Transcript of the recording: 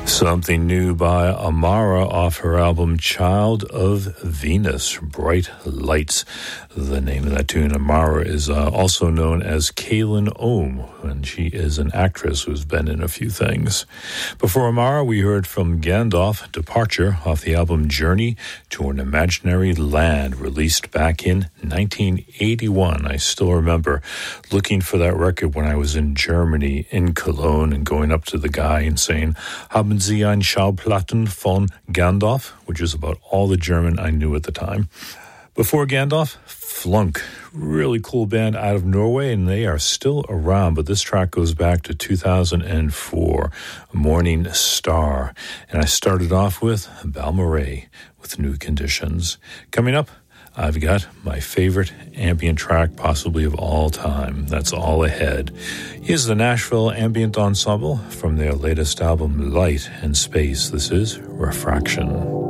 Something new by Amara off her album Child of Venus, Bright Lights. The name of that tune. Amara is also known as Kaylin Ohm, and she is an actress who's been in a few things. Before Amara, we heard from Gandalf, Departure, off the album Journey to an Imaginary Land, released back in 1981. I still remember looking for that record when I was in Germany, in Cologne, and going up to the guy and saying, "Haben Sie ein Schallplatten von Gandalf?" which is about all the German I knew at the time. Before Gandalf, Flunk, really cool band out of Norway, and they are still around, but this track goes back to 2004, Morning Star. And I started off with Balmorhea with New Conditions. Coming up, I've got my favorite ambient track possibly of all time. That's All Ahead. Here's the Nashville Ambient Ensemble from their latest album, Light and Space. This is Refraction.